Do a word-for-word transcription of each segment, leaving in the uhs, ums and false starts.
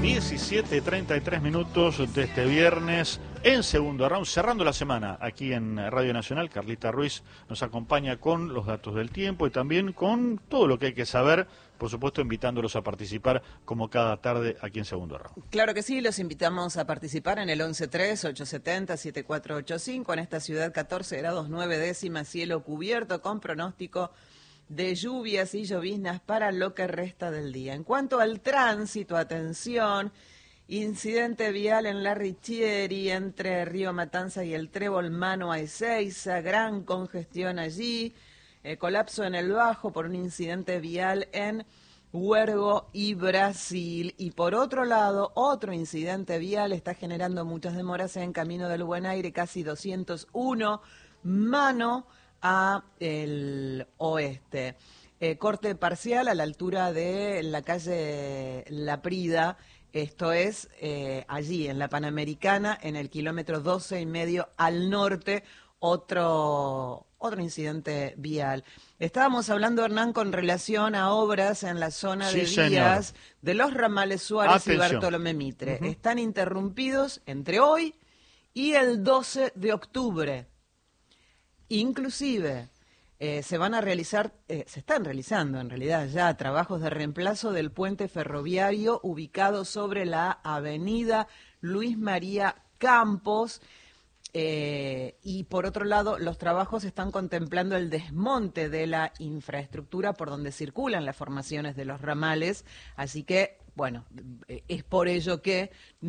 diecisiete treinta y tres minutos de este viernes en segundo round, cerrando la semana aquí en Radio Nacional. Carlita Ruiz nos acompaña con los datos del tiempo y también con todo lo que hay que saber, por supuesto invitándolos a participar como cada tarde aquí en segundo round. Claro que sí, los invitamos a participar en el once tres, ocho siete cero, siete cuatro ocho cinco, en esta ciudad catorce grados nueve décimas, cielo cubierto con pronóstico de lluvias y lloviznas para lo que resta del día. En cuanto al tránsito, atención, incidente vial en la Richieri entre Río Matanza y el Trébol Mano a Ezeiza, gran congestión allí, eh, colapso en el Bajo por un incidente vial en Huergo y Brasil. Y por otro lado, otro incidente vial está generando muchas demoras en Camino del Buen Aire, casi doscientos uno, Mano a el oeste. Eh, corte parcial a la altura de la calle La Prida, esto es eh, allí en la Panamericana, en el kilómetro doce y medio al norte, otro, otro incidente vial. Estábamos hablando, Hernán, con relación a obras en la zona Sí, de señor. vías de los ramales Suárez Atención. y Bartolomé Mitre. Uh-huh. Están interrumpidos entre hoy y el doce de octubre. Inclusive eh, se van a realizar, eh, se están realizando en realidad ya trabajos de reemplazo del puente ferroviario ubicado sobre la avenida Luis María Campos. Eh, y por otro lado, los trabajos están contemplando el desmonte de la infraestructura por donde circulan las formaciones de los ramales, así que, bueno, eh, es por ello que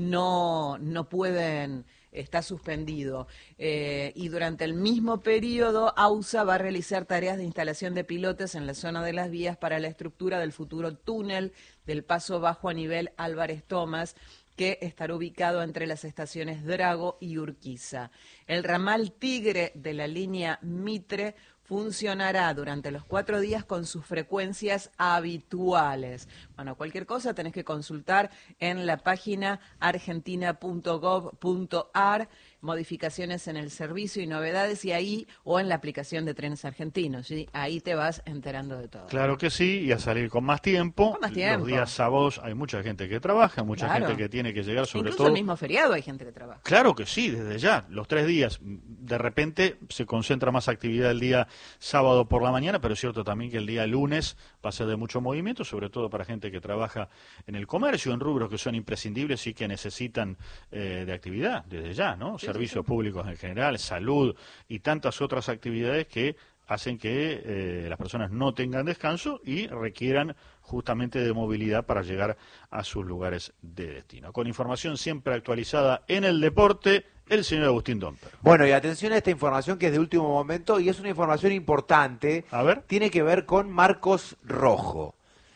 no, no pueden, está suspendido. Eh, y durante el mismo periodo, AUSA va a realizar tareas de instalación de pilotes en la zona de las vías para la estructura del futuro túnel del paso bajo a nivel Álvarez Tomás, que estará ubicado entre las estaciones Drago y Urquiza. El ramal Tigre de la línea Mitre funcionará durante los cuatro días con sus frecuencias habituales. Bueno, cualquier cosa tenés que consultar en la página argentina punto gov punto ar, modificaciones en el servicio y novedades, y ahí, o en la aplicación de Trenes Argentinos, ¿sí? Ahí te vas enterando de todo. Claro que sí, y a salir con más tiempo. Con más tiempo. Los días sábados hay mucha gente que trabaja, mucha Claro. gente que tiene que llegar, sobre Incluso todo. el mismo feriado hay gente que trabaja. Claro que sí, desde ya, los tres días. De repente se concentra más actividad el día sábado por la mañana, pero es cierto también que el día lunes va a ser de mucho movimiento, sobre todo para gente que trabaja en el comercio, en rubros que son imprescindibles y que necesitan eh, de actividad desde ya, ¿no? Sí, Servicios sí, sí. públicos en general, salud y tantas otras actividades que hacen que eh, las personas no tengan descanso y requieran justamente de movilidad para llegar a sus lugares de destino. Con información siempre actualizada en el deporte, el señor Agustín Domper. Bueno, y atención a esta información que es de último momento y es una información importante. A ver. Tiene que ver con Marcos Rojo,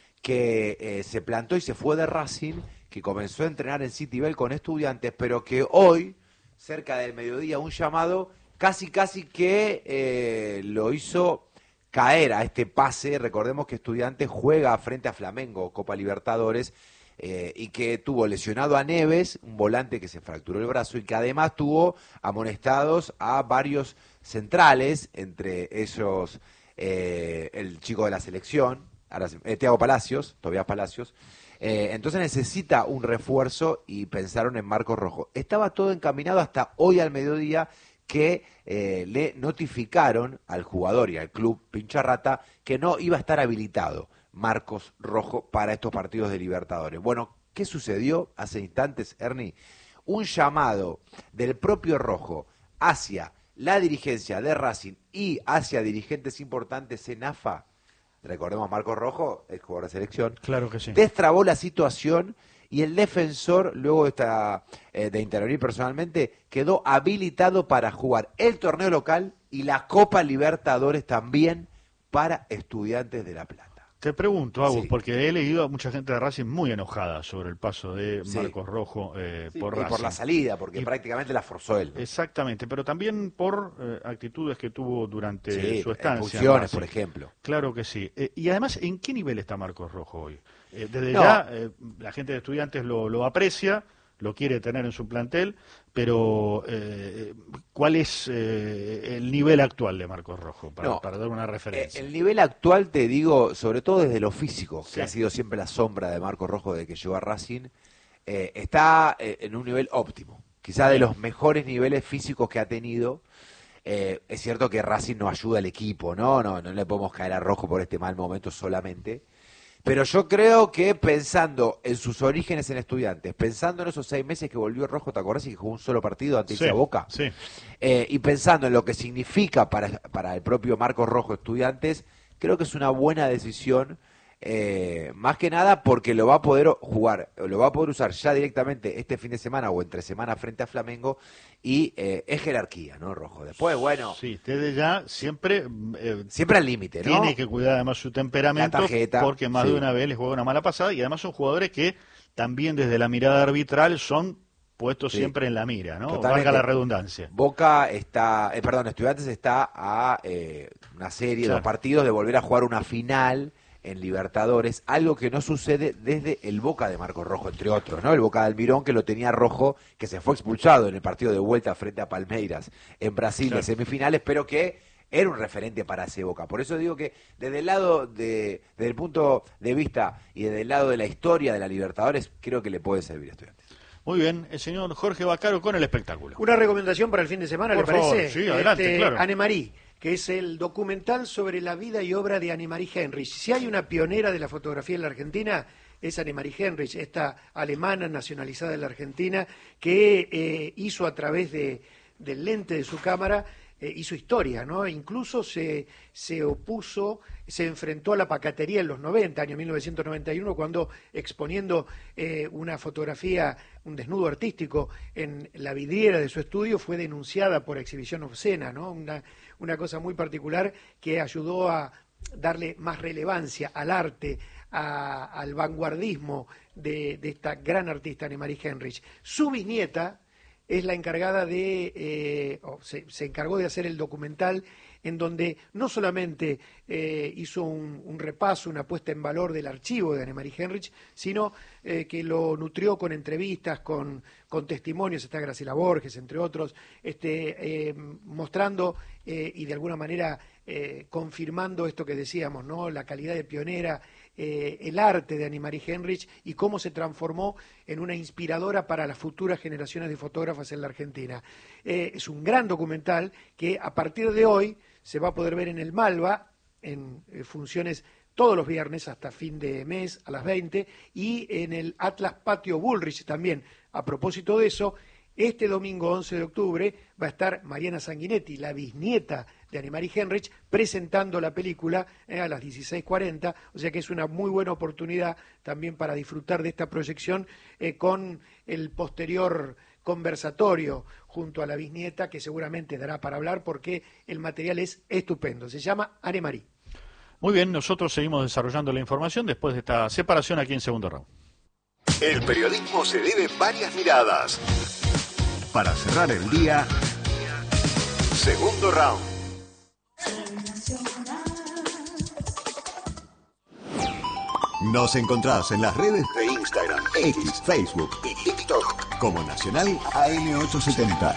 que eh, se plantó y se fue de Racing, que comenzó a entrenar en Citibel con Estudiantes, pero que hoy, cerca del mediodía, un llamado casi casi que eh, lo hizo caer a este pase. Recordemos que Estudiantes juega frente a Flamengo, Copa Libertadores, eh, y que tuvo lesionado a Neves, un volante que se fracturó el brazo, y que además tuvo amonestados a varios centrales, entre ellos eh, el chico de la selección, ahora, eh, Thiago Palacios, Tobías Palacios. Eh, entonces necesita un refuerzo y pensaron en Marcos Rojo. Estaba todo encaminado hasta hoy al mediodía, que eh, le notificaron al jugador y al club Pincharrata que no iba a estar habilitado Marcos Rojo para estos partidos de Libertadores. Bueno, ¿qué sucedió hace instantes, Ernie? Un llamado del propio Rojo hacia la dirigencia de Racing y hacia dirigentes importantes en A F A. Recordemos, Marcos Rojo, el jugador de selección, Claro que sí. destrabó la situación y el defensor, luego de, esta, eh, de intervenir personalmente, quedó habilitado para jugar el torneo local y la Copa Libertadores también para Estudiantes de La Plata. Te pregunto, Agus, Sí. porque he leído a mucha gente de Racing muy enojada sobre el paso de Sí. Marcos Rojo eh, Sí, por y Racing. por la salida, porque Y- prácticamente la forzó él, ¿no? Exactamente, pero también por eh, actitudes que tuvo durante Sí, su estancia. en expulsiones, Racing. por ejemplo. Claro que sí. Eh, y además, ¿en qué nivel está Marcos Rojo hoy? Eh, desde No. ya, eh, la gente de Estudiantes lo, lo aprecia, lo quiere tener en su plantel, pero eh, ¿cuál es eh, el nivel actual de Marcos Rojo? Para, No, para dar una Eh, referencia. el nivel actual, te digo, sobre todo desde lo físico, Sí. que ha sido siempre la sombra de Marcos Rojo desde que llegó a Racing, eh, está eh, en un nivel óptimo, quizá de los mejores niveles físicos que ha tenido. Eh, es cierto que Racing no ayuda al equipo, ¿no? No, no le podemos caer a Rojo por este mal momento solamente. Pero yo creo que pensando en sus orígenes en Estudiantes, pensando en esos seis meses que volvió Rojo, ¿te acordás? Y que jugó un solo partido ante Sí, Boca. sí. Eh, y pensando en lo que significa para, para el propio Marcos Rojo Estudiantes, creo que es una buena decisión. Eh, más que nada porque lo va a poder jugar, lo va a poder usar ya directamente este fin de semana o entre semana frente a Flamengo y eh, es jerarquía, ¿no, Rojo? Después, bueno, Sí, desde ya siempre eh, siempre al límite, ¿no? tiene que cuidar además su temperamento, La tarjeta, porque más sí. de una vez les juega una mala pasada y además son jugadores que también desde la mirada arbitral son puestos Sí. siempre en la mira, ¿no? Totalmente. Valga la redundancia. Boca está, eh, perdón, Estudiantes está a eh, una serie, Claro. dos partidos de volver a jugar una final en Libertadores, algo que no sucede desde el Boca de Marcos Rojo, entre otros, ¿no? El Boca de Almirón, que lo tenía Rojo, que se fue expulsado en el partido de vuelta frente a Palmeiras en Brasil Claro. de semifinales, pero que era un referente para ese Boca. Por eso digo que desde el lado de, desde el punto de vista y desde el lado de la historia de la Libertadores, creo que le puede servir a Estudiantes. Muy bien, el señor Jorge Bacaro con el espectáculo. Una recomendación para el fin de semana, Por ¿le parece? favor, sí, adelante, claro. Anne-Marie, que es el documental sobre la vida y obra de Anne-Marie Henrich. Si hay una pionera de la fotografía en la Argentina, es Anne-Marie Henrich, esta alemana nacionalizada de la Argentina, que eh, hizo a través de, del lente de su cámara, eh, hizo historia, ¿no? Incluso se, se opuso, se enfrentó a la pacatería en los noventa, año mil novecientos noventa y uno, cuando exponiendo eh, una fotografía, un desnudo artístico en la vidriera de su estudio, fue denunciada por exhibición obscena, ¿no? Una, una cosa muy particular que ayudó a darle más relevancia al arte, a, al vanguardismo de, de esta gran artista Anne-Marie Henrich. Su bisnieta es la encargada de, eh, o se, se encargó de hacer el documental en donde no solamente eh, hizo un, un repaso, una puesta en valor del archivo de Anne-Marie Henrich, sino eh, que lo nutrió con entrevistas, con, con testimonios, está Graciela Borges, entre otros, este, eh, mostrando eh, y de alguna manera eh, confirmando esto que decíamos, ¿no? La calidad de pionera, eh, el arte de Anne-Marie Henrich y cómo se transformó en una inspiradora para las futuras generaciones de fotógrafas en la Argentina. Eh, es un gran documental que a partir de hoy se va a poder ver en el Malva, en eh, funciones todos los viernes hasta fin de mes a las veinte, y en el Atlas Patio Bullrich también. A propósito de eso, este domingo once de octubre va a estar Mariana Sanguinetti, la bisnieta de Anne-Marie Henrich, presentando la película eh, a las dieciséis cuarenta, o sea que es una muy buena oportunidad también para disfrutar de esta proyección eh, con el posterior conversatorio junto a la bisnieta, que seguramente dará para hablar porque el material es estupendo. Se llama Anne-Marie. Muy bien, nosotros seguimos desarrollando la información después de esta separación aquí en Segundo Round. El periodismo se debe varias miradas. Para cerrar el día, Segundo Round. Nos encontrás en las redes de Instagram, X, Facebook y TikTok como Nacional A M ochocientos setenta.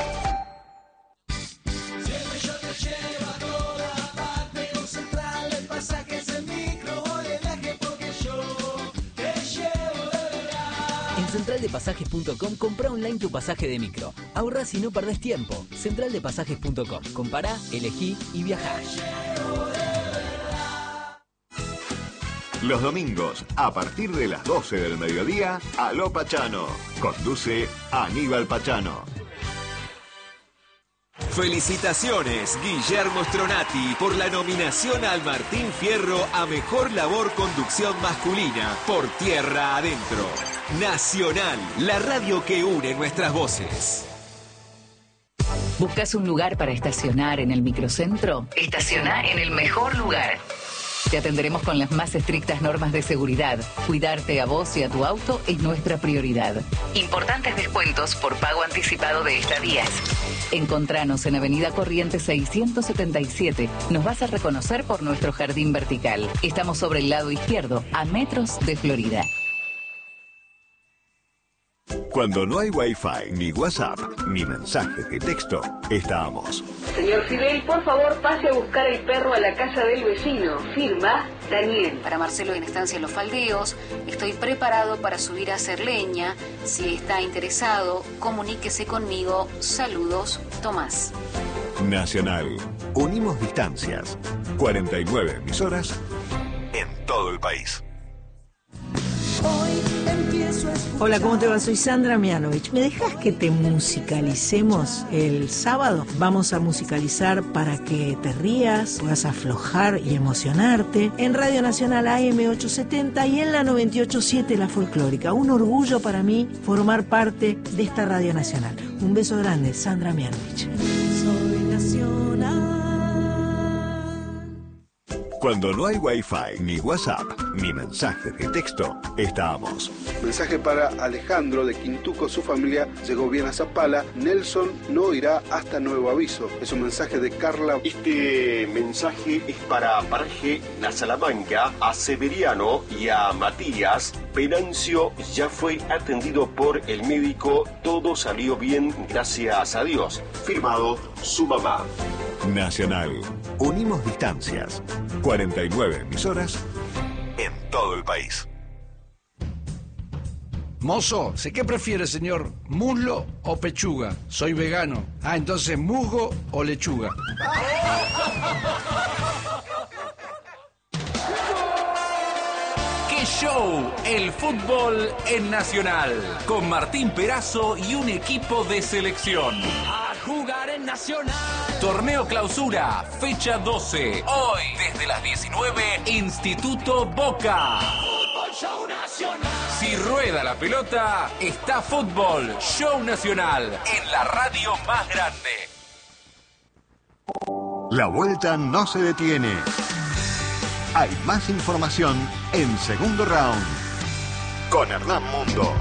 En central de pasajes punto com compra online tu pasaje de micro. Ahorrás y no perdés tiempo. central de pasajes punto com. Compará, elegí y viajá. Los domingos, a partir de las doce del mediodía, Aló Pachano. Conduce Aníbal Pachano. Felicitaciones, Guillermo Stronati, por la nominación al Martín Fierro a Mejor Labor Conducción Masculina por Tierra Adentro. Nacional, la radio que une nuestras voces. ¿Buscas un lugar para estacionar en el microcentro? Estaciona en el mejor lugar. Te atenderemos con las más estrictas normas de seguridad. Cuidarte a vos y a tu auto es nuestra prioridad. Importantes descuentos por pago anticipado de estadías. Encontranos en Avenida Corrientes seiscientos setenta y siete. Nos vas a reconocer por nuestro jardín vertical. Estamos sobre el lado izquierdo, a metros de Florida. Cuando no hay Wi-Fi, ni WhatsApp, ni mensajes de texto, estábamos. Señor Fidel, por favor, pase a buscar el perro a la casa del vecino. Firma, Daniel. Para Marcelo en Estancia Los Faldeos, estoy preparado para subir a hacer leña. Si está interesado, comuníquese conmigo. Saludos, Tomás. Nacional. Unimos distancias. cuarenta y nueve emisoras en todo el país. Hola, ¿cómo te va? Soy Sandra Mianovich. ¿Me dejas que te musicalicemos el sábado? Vamos a musicalizar para que te rías, puedas aflojar y emocionarte en Radio Nacional A M ochocientos setenta y en la noventa y ocho punto siete La Folclórica. Un orgullo para mí formar parte de esta Radio Nacional. Un beso grande, Sandra Mianovich. Soy Nacional. Cuando no hay Wi-Fi, ni WhatsApp, ni mensajes de texto, estábamos. Mensaje para Alejandro de Quintuco, su familia llegó bien a Zapala. Nelson no irá hasta nuevo aviso. Es un mensaje de Carla. Este mensaje es para Paraje La Salamanca, a Severiano y a Matías. Venancio ya fue atendido por el médico, todo salió bien, gracias a Dios. Firmado, su mamá. Nacional. Unimos distancias. cuarenta y nueve emisoras en todo el país. Mozo, ¿sé qué prefiere, señor? ¿Muslo o pechuga? Soy vegano. Ah, entonces, ¿musgo o lechuga? ¡Qué show! El fútbol en Nacional. Con Martín Perazo y un equipo de selección. A jugar en Nacional. Torneo Clausura, fecha doce. Hoy, desde las diecinueve, Instituto Boca. Fútbol Show Nacional. Si rueda la pelota, está Fútbol Show Nacional en la radio más grande. La vuelta no se detiene. Hay más información en Segundo Round con Hernán Mundo.